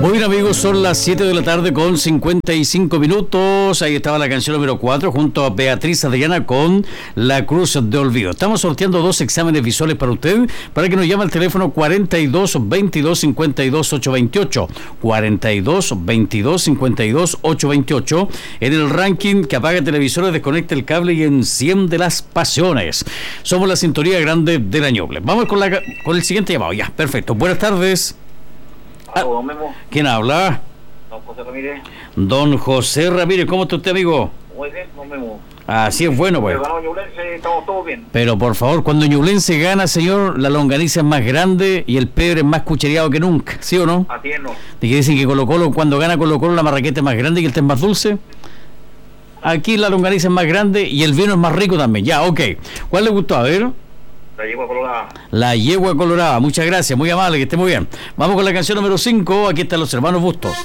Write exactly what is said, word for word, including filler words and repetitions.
Muy bien, amigos, son las siete de la tarde con cincuenta y cinco minutos. Ahí estaba la canción número cuatro junto a Beatriz Adriana con La Cruz de Olvido. Estamos sorteando dos exámenes visuales para usted, para que nos llame al teléfono cuarenta y dos veintidós cincuenta y dos ochocientos veintiocho, cuarenta y dos veintidós cincuenta y dos ochocientos veintiocho, en el ranking que apaga televisores, desconecta el cable y enciende las pasiones. Somos la sintonía grande de la Ñuble. Vamos con, la, con el siguiente llamado. Ya, perfecto. Buenas tardes. Ah, ¿quién habla? Don José Ramírez. Don José Ramírez, ¿cómo está usted, amigo? Muy bien, don Memo. Así es bueno, pues. Pero ganó Ñublense, estamos todos bien. Pero por favor, cuando Ñublense gana, señor, la longaniza es más grande y el pebre es más cuchareado que nunca, ¿sí o no? Así es, ¿no? ¿De qué dicen que Colo Colo, cuando gana Colo Colo, la marraqueta es más grande y el té es más dulce? Aquí la longaniza es más grande y el vino es más rico también. Ya, ok. ¿Cuál le gustó? A ver. La yegua colorada. La yegua colorada. Muchas gracias, muy amable, que esté muy bien. Vamos con la canción número cinco. Aquí están los hermanos Bustos.